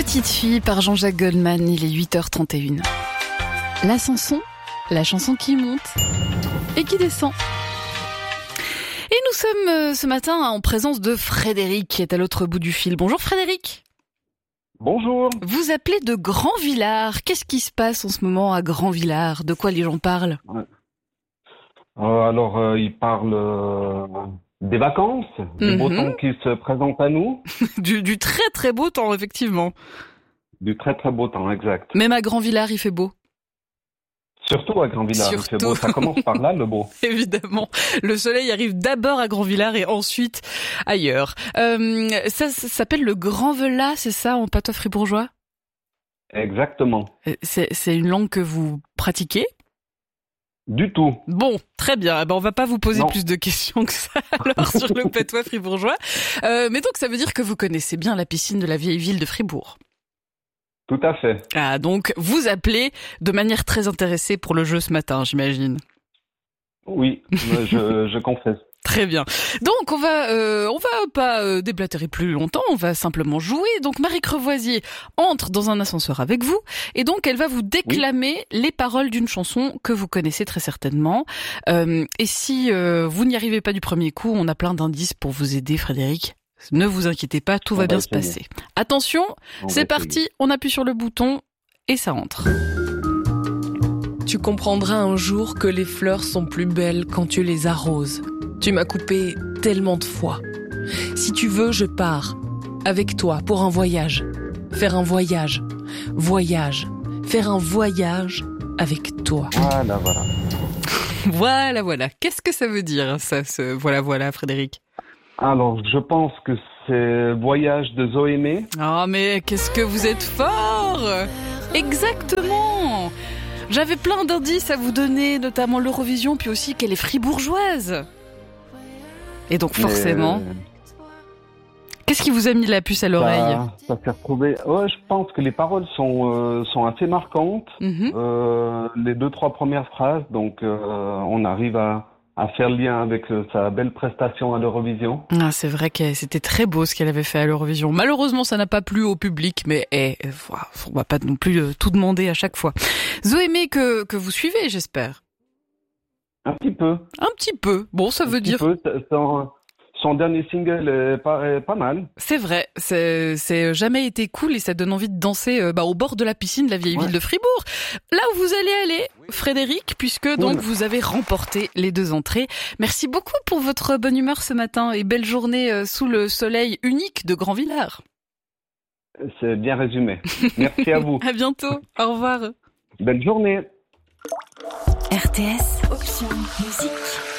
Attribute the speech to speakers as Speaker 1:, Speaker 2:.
Speaker 1: Petite fille par Jean-Jacques Goldman, il est 8h31. La chanson qui monte et qui descend. Et nous sommes ce matin en présence de Frédéric qui est à l'autre bout du fil. Bonjour Frédéric.
Speaker 2: Bonjour.
Speaker 1: Vous appelez de Grand-Villard. Qu'est-ce qui se passe en ce moment à Grand-Villard? De quoi les gens parlent?
Speaker 2: Ils parlent des vacances, du beau temps qui se présente à nous.
Speaker 1: du très très beau temps, effectivement.
Speaker 2: Du très très beau temps, exact.
Speaker 1: Même à Grand-Villard, il fait beau.
Speaker 2: Surtout à Grand-Villard, il fait beau. Ça commence par là, le beau.
Speaker 1: Évidemment. Le soleil arrive d'abord à Grand-Villard et ensuite ailleurs. Ça s'appelle le Grand-Velas, c'est ça, en patois fribourgeois?
Speaker 2: Exactement.
Speaker 1: C'est une langue que vous pratiquez?
Speaker 2: Du tout.
Speaker 1: Bon, très bien. On va pas vous poser plus de questions que ça alors sur le patois fribourgeois. Mais donc ça veut dire que vous connaissez bien la piscine de la vieille ville de Fribourg.
Speaker 2: Tout à fait.
Speaker 1: Ah, donc vous appelez de manière très intéressée pour le jeu ce matin, j'imagine.
Speaker 2: Oui, je confesse.
Speaker 1: Très bien. Donc on va pas déblatérer plus longtemps, on va simplement jouer. Donc Marie Crevoisier entre dans un ascenseur avec vous et donc elle va vous déclamer les paroles d'une chanson que vous connaissez très certainement. Et si vous n'y arrivez pas du premier coup, on a plein d'indices pour vous aider, Frédéric. Ne vous inquiétez pas, tout va bien se passer. Attention, c'est parti, on appuie sur le bouton et ça entre.
Speaker 3: Tu comprendras un jour que les fleurs sont plus belles quand tu les arroses. Tu m'as coupé tellement de fois. Si tu veux, je pars avec toi pour un voyage. Faire un voyage. Voyage. Faire un voyage avec toi.
Speaker 1: Voilà. Qu'est-ce que ça veut dire, ça, ce voilà, Frédéric?
Speaker 2: Alors, je pense que c'est Voyage de Zoémé.
Speaker 1: Oh, mais qu'est-ce que vous êtes fort! Exactement! J'avais plein d'indices à vous donner, notamment l'Eurovision, puis aussi qu'elle est fribourgeoise. Et donc forcément, qu'est-ce qui vous a mis la puce à l'oreille?
Speaker 2: Ça s'est retrouvé. Ouais, je pense que les paroles sont assez marquantes. Les 2-3 premières phrases, donc on arrive à faire le lien avec sa belle prestation à l'Eurovision.
Speaker 1: Ah, c'est vrai que c'était très beau ce qu'elle avait fait à l'Eurovision. Malheureusement, ça n'a pas plu au public, mais on va pas non plus tout demander à chaque fois. Zoémé que vous suivez, j'espère.
Speaker 2: Un petit peu.
Speaker 1: Un petit peu. Bon, ça veut dire.
Speaker 2: Son dernier single est pas mal.
Speaker 1: C'est vrai, c'est jamais été cool et ça donne envie de danser au bord de la piscine de la vieille ville de Fribourg. Là où vous allez aller, Frédéric, puisque donc vous avez remporté les 2 entrées. Merci beaucoup pour votre bonne humeur ce matin et belle journée sous le soleil unique de Grand-Villard.
Speaker 2: C'est bien résumé. Merci à vous.
Speaker 1: À bientôt. Au revoir.
Speaker 2: Belle journée.
Speaker 4: RTS, option musique.